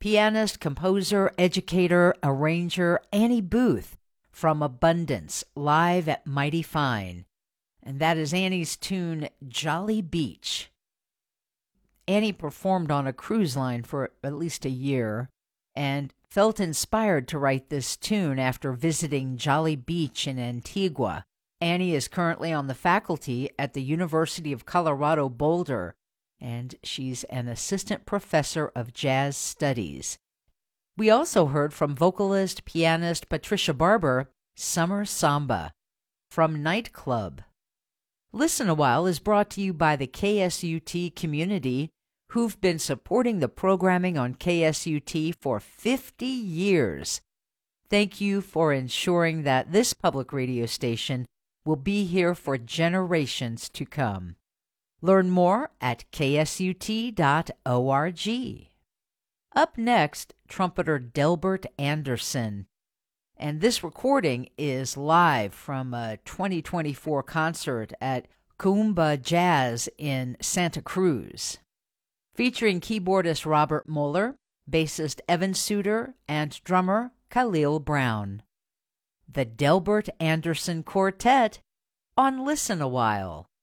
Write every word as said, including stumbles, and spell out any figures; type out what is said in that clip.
pianist, composer, educator, arranger Annie Booth from Abundance, live at Mighty Fine. And that is Annie's tune, Jolly Beach. Annie performed on a cruise line for at least a year and felt inspired to write this tune after visiting Jolly Beach in Antigua. Annie is currently on the faculty at the University of Colorado Boulder, and she's an assistant professor of jazz studies. We also heard from vocalist, pianist Patricia Barber, Summer Samba, from Nightclub. Listen a While is brought to you by the K S U T community, who've been supporting the programming on K S U T for fifty years. Thank you for ensuring that this public radio station will be here for generations to come. Learn more at k s u t dot org. Up next, trumpeter Delbert Anderson. And this recording is live from a twenty twenty-four concert at Kuumba Jazz in Santa Cruz, featuring keyboardist Robert Mueller, bassist Evan Suter, and drummer Khalil Brown. The Delbert Anderson Quartet on Listen a While.